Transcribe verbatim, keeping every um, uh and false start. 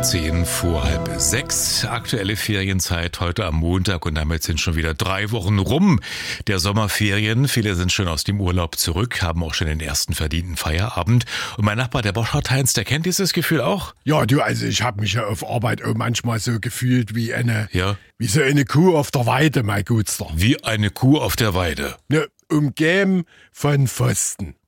Zehn vor halb sechs, aktuelle Ferienzeit heute am Montag und damit sind schon wieder drei Wochen rum der Sommerferien. Viele sind schon aus dem Urlaub zurück, haben auch schon den ersten verdienten Feierabend. Und mein Nachbar, der Boschert Heinz, der kennt dieses Gefühl auch? Ja, du, also ich habe mich ja auf Arbeit auch manchmal so gefühlt wie eine, Ja. wie so eine Kuh auf der Weide, mein Gutster. Wie eine Kuh auf der Weide. Ne, umgeben von Pfosten.